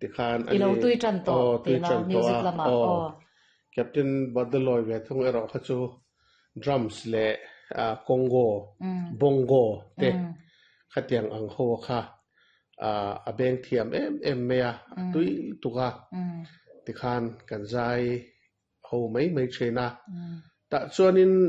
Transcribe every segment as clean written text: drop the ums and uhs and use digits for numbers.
ติคานอีโลตุยจันโตตุยจันโตมิวสิกละมาแคปตันบัดเดลอยเวทงเอรอขจูดรัมส์เลคองโกบงโกเตขัดยังอังโฮค่ะเบงเทียมเมียตุยตุกะติคานกันใจโฮไม่เชนะแต่ส่วนนี้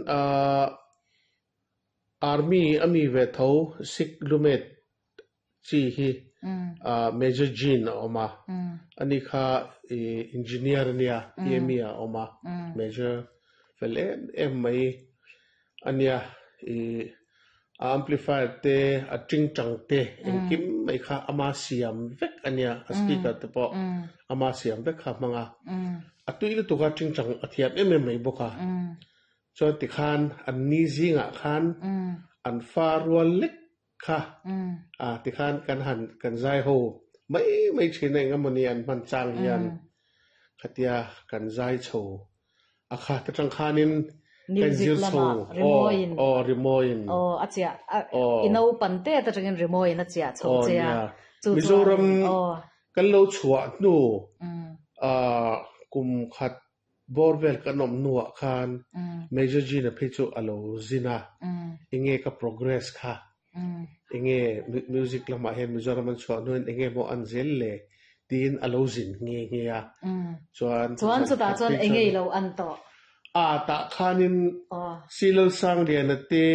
Army มีเวทเอาสิกลูเมตจีฮีMajor Jean ออกมาอันนี้ค่ะEngineerเนี่ยมีออกมา Major เฟลไม่อันนี้Amplifier เตะจริงจังเตะคิมไม่ค่ะอามาเสียมเวกอันนี้สปีกเกอร์เตปออามาเสียมเวกค่ะมังตุยลุตุกะจริงจังเทียบไม่บุค่ะจนติคานอันนี้จริงคานอันฟารัวเล็กค่ะติคานกันหันกันใจโฮไม่ใช่ในงามเนียนมันจางยันขัดยากันใจโชค่ะแต่จังคานินมิวสิกละมาริโมอินอาเจียอินเอาปันเต้แต่จังริโมอินอาเจียโชเจียมิโซรัมกันเราชัวนูกุมขัดบอร์เวลกันนมนัวคานเมเจอร์จีนพิจูอโลซินาอิงเงกับ progress ค่ะอิงเงมิวสิกละมาเห็นมิโซรัมมันชัวนู่นอิงเงโมอันเซลเล่ดีนอโลซินเงี้ยส่วนสุดท้ายส่วนอิงเงเราอันต่อตาคานินซิลสังเดียนเต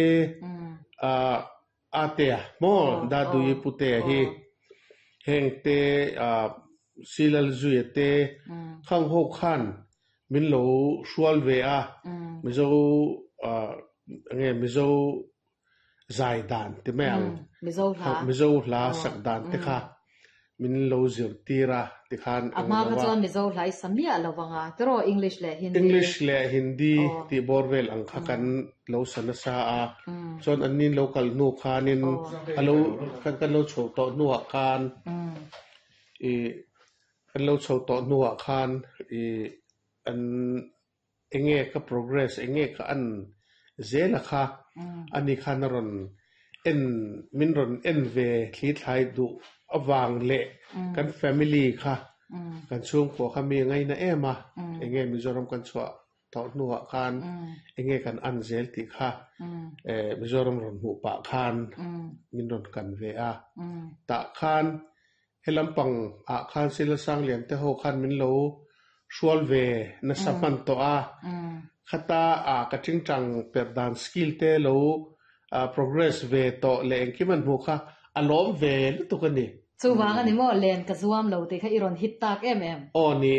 เตะมอดาดูยพุเตะเฮงเตซิลจุยเตข้างหกขันมินโลชัวลเวียมิโซมิโซใจดานที่แม่งมิโซลาสักดานที่ข้ามินโลจิรตีระที่ข้านมาก็จะมิโซลาสมีอะไรบ้างแต่ว่าอังกฤษและฮินดีที่บอร์เวลอังคากันโลสันสาส่วนอันนี้โลคัลนูคานินฮัลโหลกันโลโชว์ต่อนัวคานกันโลโชว์ต่อนัวคานอันเองก็ progress เองก็อันเจล่ะค่ะอันนี้ขันรอนมินรอนเวที่ไทยดูวางเละกัน family ค่ะกันช่วงพวกเขามีไงนะมาเองมิจฉากันชัวต่อนัวคันเองกันอันเจลติค่ะมิจฉารอนหูปะคันมินรอนกันเวตะคันเฮลัมปังคันสิลสังเลียมแต่หัวคันมินโลชัวลเวนัสมันตัวขัตตากระจิงจังเปิดดานสกิลเตโลprogress เวตัวเล่นคิมันหัวค่ะอารมณ์เวลตุกันนี่สู้ว่ากันนี่มั่วเล่นกระซวมเราแต่ค่ะอีรอนฮิตตากนี่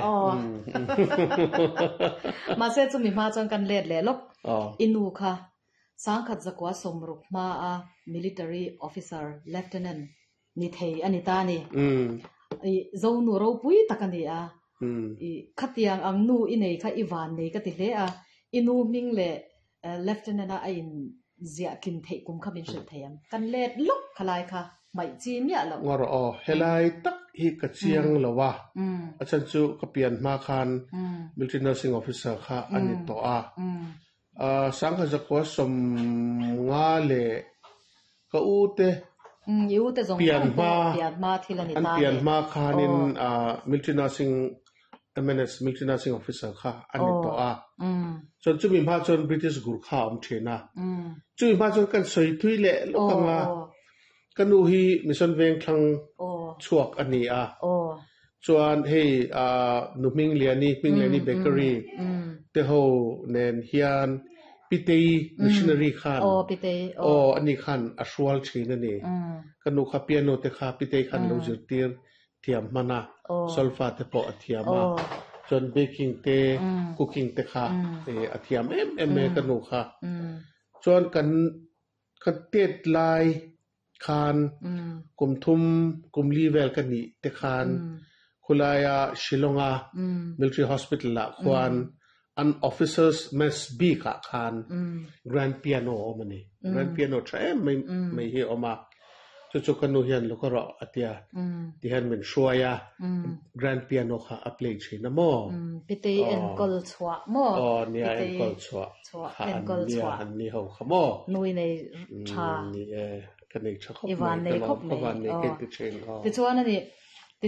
มาเสร็จจะมีมาจังกันเล่นเลยลูกอินูค่ะสังขัดจักว่าสมรุปมาmilitary officer lieutenant นี่เทอันนี้ตานี่เจ้าหนูเราปุ้ยตะกันนี่ขัดยังอังนูอินเองค่ะอีวานนี่ก็ติดเลยอินูมิงเล่lieutenantอินเสียกินเทกุมขบินสุดเทียมกันเล่นลุกขลายค่ะไม่จีมเนี่ยหรอกงอรอเฮลัยตักฮิกเชียงหรอวะอาจารย์จูก็เปลี่ยนมาคัน military nursing officer ค่ะอันนี้ตัวสังกัดจะว่าสมงาเล่ก็อูเตเปลี่ยนมาทีละนิดเปลี่ยนมาคันmilitary nursing military nursing officer ค่ะอันนี้ตัวจนจุมีมาจน British กุร์ข้ามเชนะจุมีมาจนกันสวยทุยเละลูกกันมากันดูฮีมิสันเวงทางชวกอันนี้ส่วนเฮ้นุมิงเลียนี่เบเกอรี่เตโฮเนนฮิอันพิเตย์มิชชันนารีขันพิเตย์อันนี้ขันอัชวัลเชนนี่กันดูขับเปียโนเตขับพิเตย์ขันโลจิร์ตีร์เทียมมานะโซลฟาเตปอเทียมมาจนเบกกิ้งเตคุกกิ้งเตค่ะอธิยามกันดูค่ะส่วนกันเต็ดลายคานกุมทุ่มกุมลีเวลกันนี่เตคานคุลายชิลงา military hospital ละควานอัน officers mess B ค่ะคาน grand piano ออกมานี่ grand piano ใช่ไม่เหี้ยออกมาจุกกันนู่นยันลูกรออัตยาที่ฮันเป็นช่วยgrand piano ค่ะอัพเลย์ใช่นะโมพิเตย์เอ็นกอลชัวโมเนี่ยเอ็นกอลชัวเอ็นกอลชัวอันนี้เขาขโมนุยในชานี่กันอีกชักอีวานในครบเลยวันนี้เกิดเชนแต่ชัวนั่นนี่